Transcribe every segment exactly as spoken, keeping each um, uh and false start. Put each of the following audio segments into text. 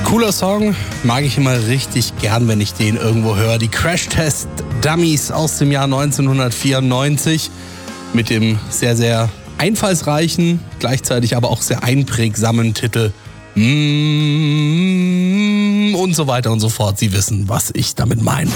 Cooler Song, mag ich immer richtig gern, wenn ich den irgendwo höre. Die Crash Test Dummies aus dem Jahr neunzehnhundertvierundneunzig mit dem sehr, sehr einfallsreichen, gleichzeitig aber auch sehr einprägsamen Titel mm, und so weiter und so fort. Sie wissen, was ich damit meine.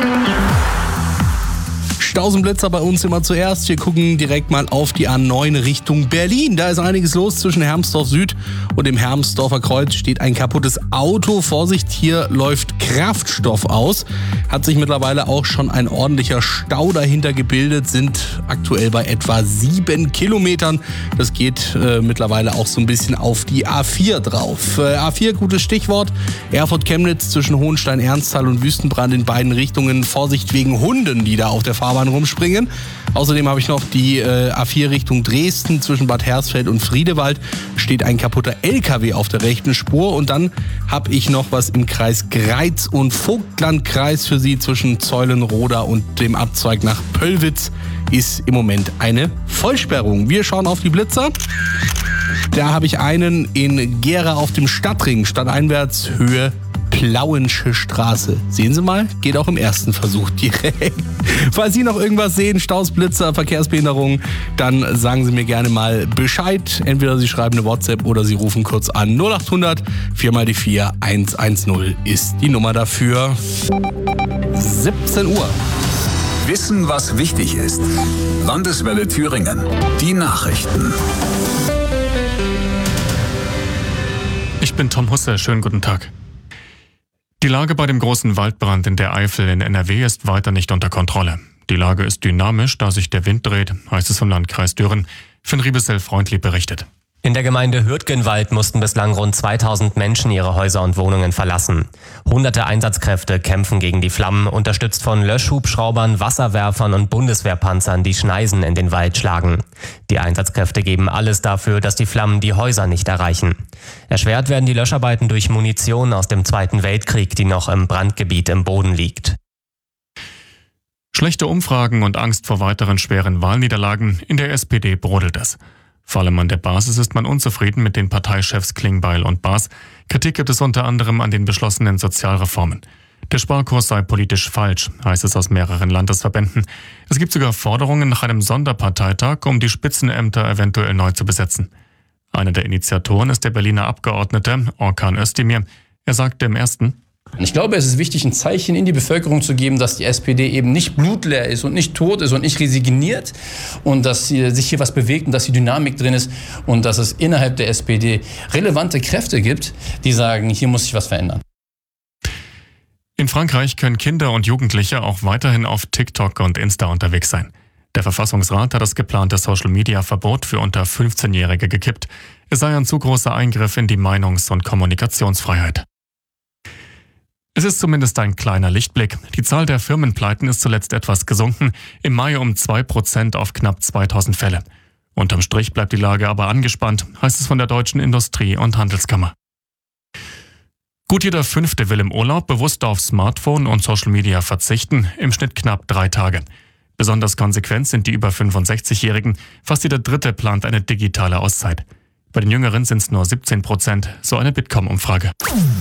Stausenblitzer bei uns immer zuerst. Wir gucken direkt mal auf die A neun Richtung Berlin. Da ist einiges los zwischen Hermsdorf Süd und dem Hermsdorfer Kreuz. Steht ein kaputtes Auto. Vorsicht, hier läuft Kraftstoff aus. Hat sich mittlerweile auch schon ein ordentlicher Stau dahinter gebildet. Sind aktuell bei etwa sieben Kilometern. Das geht äh, mittlerweile auch so ein bisschen auf die A vier drauf. Äh, A vier, gutes Stichwort. Erfurt-Chemnitz zwischen Hohenstein-Ernsthal und Wüstenbrand in beiden Richtungen. Vorsicht wegen Hunden, die da auf der Fahrbahn rumspringen. Außerdem habe ich noch die äh, A vier Richtung Dresden zwischen Bad Hersfeld und Friedewald. Steht ein kaputter L K W auf der rechten Spur. Und dann habe ich noch was im Kreis Greiz und Vogtlandkreis für Sie zwischen Zeulenroda und dem Abzweig nach Pöllwitz. Ist im Moment eine Vollsperrung. Wir schauen auf die Blitzer. Da habe ich einen in Gera auf dem Stadtring, stadteinwärts, Höhe Plauensche Straße. Sehen Sie mal, geht auch im ersten Versuch direkt. Falls Sie noch irgendwas sehen, Staus, Blitzer, Verkehrsbehinderung, dann sagen Sie mir gerne mal Bescheid. Entweder Sie schreiben eine WhatsApp oder Sie rufen kurz an. null acht hundert vier mal die vier eins eins null ist die Nummer dafür. siebzehn Uhr. Wissen, was wichtig ist. Landeswelle Thüringen. Die Nachrichten. Ich bin Tom Husse. Schönen guten Tag. Die Lage bei dem großen Waldbrand in der Eifel in N R W ist weiter nicht unter Kontrolle. Die Lage ist dynamisch, da sich der Wind dreht, heißt es vom Landkreis Düren. Finn Riebesell-Freundli berichtet. In der Gemeinde Hürtgenwald mussten bislang rund zweitausend Menschen ihre Häuser und Wohnungen verlassen. Hunderte Einsatzkräfte kämpfen gegen die Flammen, unterstützt von Löschhubschraubern, Wasserwerfern und Bundeswehrpanzern, die Schneisen in den Wald schlagen. Die Einsatzkräfte geben alles dafür, dass die Flammen die Häuser nicht erreichen. Erschwert werden die Löscharbeiten durch Munition aus dem Zweiten Weltkrieg, die noch im Brandgebiet im Boden liegt. Schlechte Umfragen und Angst vor weiteren schweren Wahlniederlagen. In der S P D brodelt es. Vor allem an der Basis ist man unzufrieden mit den Parteichefs Klingbeil und Baas. Kritik gibt es unter anderem an den beschlossenen Sozialreformen. Der Sparkurs sei politisch falsch, heißt es aus mehreren Landesverbänden. Es gibt sogar Forderungen nach einem Sonderparteitag, um die Spitzenämter eventuell neu zu besetzen. Einer der Initiatoren ist der Berliner Abgeordnete Orkan Özdemir. Er sagte im ersten: Ich glaube, es ist wichtig, ein Zeichen in die Bevölkerung zu geben, dass die S P D eben nicht blutleer ist und nicht tot ist und nicht resigniert und dass sich hier was bewegt und dass die Dynamik drin ist und dass es innerhalb der S P D relevante Kräfte gibt, die sagen, hier muss sich was verändern. In Frankreich können Kinder und Jugendliche auch weiterhin auf TikTok und Insta unterwegs sein. Der Verfassungsrat hat das geplante Social-Media-Verbot für unter fünfzehnjährige gekippt. Es sei ein zu großer Eingriff in die Meinungs- und Kommunikationsfreiheit. Es ist zumindest ein kleiner Lichtblick. Die Zahl der Firmenpleiten ist zuletzt etwas gesunken, im Mai um zwei Prozent auf knapp zweitausend Fälle. Unterm Strich bleibt die Lage aber angespannt, heißt es von der Deutschen Industrie- und Handelskammer. Gut jeder Fünfte will im Urlaub bewusst auf Smartphone und Social Media verzichten, im Schnitt knapp drei Tage. Besonders konsequent sind die über fünfundsechzigjährigen, fast jeder Dritte plant eine digitale Auszeit. Bei den Jüngeren sind es nur siebzehn Prozent, so eine Bitkom-Umfrage.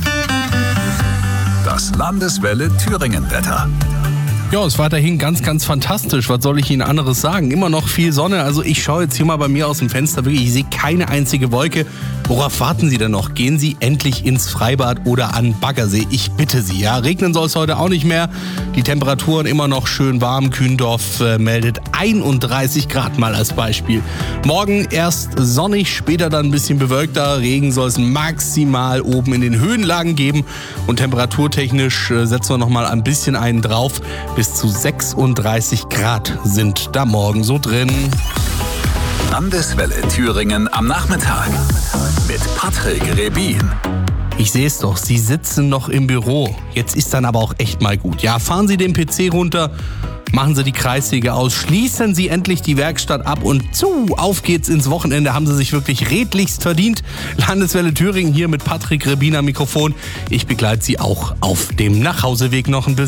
Das Landeswelle Thüringen-Wetter. Ja, ist weiterhin ganz, ganz fantastisch. Was soll ich Ihnen anderes sagen? Immer noch viel Sonne. Also ich schaue jetzt hier mal bei mir aus dem Fenster. Wirklich, ich sehe keine einzige Wolke. Worauf warten Sie denn noch? Gehen Sie endlich ins Freibad oder an Baggersee. Ich bitte Sie. Ja, regnen soll es heute auch nicht mehr. Die Temperaturen immer noch schön warm. Kühndorf äh, meldet einunddreißig Grad mal als Beispiel. Morgen erst sonnig, später dann ein bisschen bewölkter. Regen soll es maximal oben in den Höhenlagen geben. Und temperaturtechnisch äh, setzen wir noch mal ein bisschen einen drauf. Bis zu sechsunddreißig Grad sind da morgen so drin. Landeswelle Thüringen am Nachmittag mit Patrick Rebin. Ich sehe es doch, Sie sitzen noch im Büro. Jetzt ist dann aber auch echt mal gut. Ja, fahren Sie den P C runter, machen Sie die Kreissäge aus, schließen Sie endlich die Werkstatt ab und zu, auf geht's ins Wochenende. Haben Sie sich wirklich redlichst verdient. Landeswelle Thüringen hier mit Patrick Rebin am Mikrofon. Ich begleite Sie auch auf dem Nachhauseweg noch ein bisschen.